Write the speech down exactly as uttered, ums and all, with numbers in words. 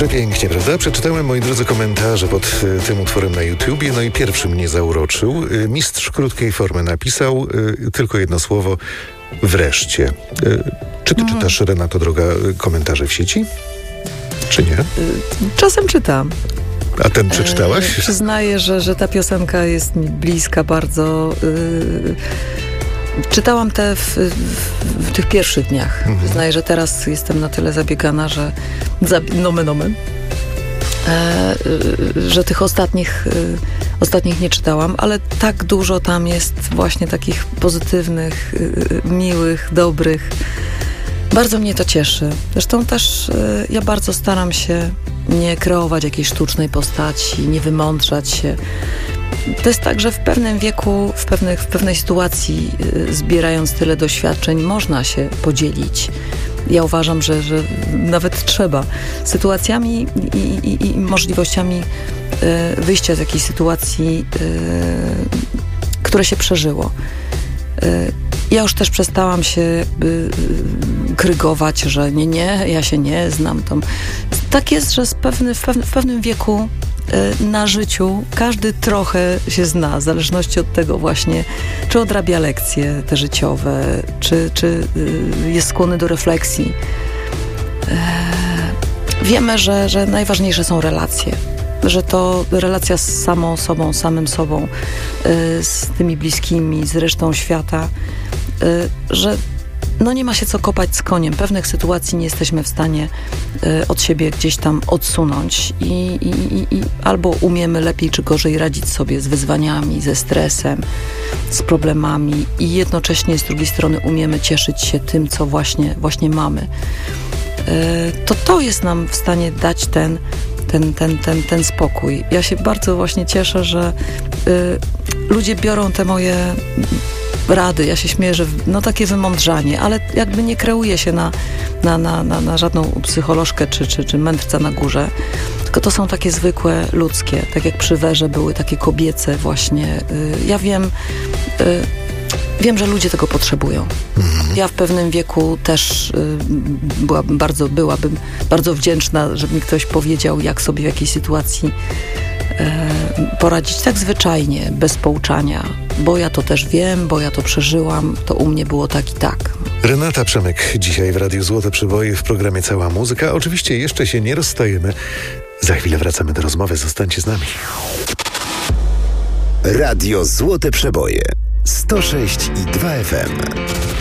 Przepięknie, prawda? Przeczytałem, moi drodzy, komentarze pod y, tym utworem na YouTubie, no i pierwszy mnie zauroczył. Y, mistrz krótkiej formy napisał y, tylko jedno słowo: wreszcie. Y, czy ty Mhm. czytasz, Renato droga, y, komentarze w sieci? Czy nie? Czasem czytam. A ten przeczytałaś? E, przyznaję, że, że ta piosenka jest mi bliska bardzo. Yy, czytałam te w, w, w tych pierwszych dniach. Mhm. Przyznaję, że teraz jestem na tyle zabiegana, że zabi- nomen omen, e, yy, że tych ostatnich, yy, ostatnich nie czytałam, ale tak dużo tam jest właśnie takich pozytywnych, yy, miłych, dobrych. Bardzo mnie to cieszy. Zresztą też y, ja bardzo staram się nie kreować jakiejś sztucznej postaci, nie wymądrzać się. To jest tak, że w pewnym wieku, w, pewnych, w pewnej sytuacji, y, zbierając tyle doświadczeń, można się podzielić. Ja uważam, że, że nawet trzeba. Sytuacjami i, i, i możliwościami y, wyjścia z jakiejś sytuacji, y, które się przeżyło. Y, Ja już też przestałam się y, krygować, że nie, nie, ja się nie znam. Tam. Tak jest, że z pewny, w, pewne, w pewnym wieku y, na życiu każdy trochę się zna, w zależności od tego właśnie, czy odrabia lekcje te życiowe, czy, czy y, jest skłonny do refleksji. Y, wiemy, że, że najważniejsze są relacje. Że to relacja z samą sobą, samym sobą, y, z tymi bliskimi, z resztą świata, y, że no nie ma się co kopać z koniem. Pewnych sytuacji nie jesteśmy w stanie y, od siebie gdzieś tam odsunąć i, i, i, i albo umiemy lepiej czy gorzej radzić sobie z wyzwaniami, ze stresem, z problemami i jednocześnie z drugiej strony umiemy cieszyć się tym, co właśnie, właśnie mamy. Y, to to jest nam w stanie dać ten Ten, ten, ten, ten spokój. Ja się bardzo właśnie cieszę, że y, ludzie biorą te moje rady. Ja się śmieję, że no takie wymądrzanie, ale jakby nie kreuje się na, na, na, na, na żadną psycholożkę czy, czy, czy mędrca na górze. Tylko to są takie zwykłe, ludzkie. Tak jak przy Werze były takie kobiece właśnie. Y, ja wiem... Y, Wiem, że ludzie tego potrzebują. Mhm. Ja w pewnym wieku też y, byłabym bardzo, byłabym bardzo wdzięczna, żeby mi ktoś powiedział, jak sobie w jakiejś sytuacji y, poradzić tak zwyczajnie, bez pouczania. Bo ja to też wiem, bo ja to przeżyłam, to u mnie było tak i tak. Renata Przemek dzisiaj w Radiu Złote Przeboje w programie Cała Muzyka. Oczywiście jeszcze się nie rozstajemy. Za chwilę wracamy do rozmowy. Zostańcie z nami. Radio Złote Przeboje sto sześć i dwa F M.